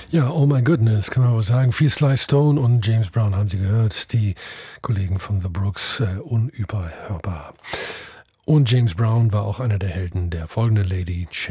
Ja, oh my goodness, kann man wohl sagen. Viel Sly Stone und James Brown haben Sie gehört, die Kollegen von The Brooks, unüberhörbar. Und James Brown war auch einer der Helden der folgenden Lady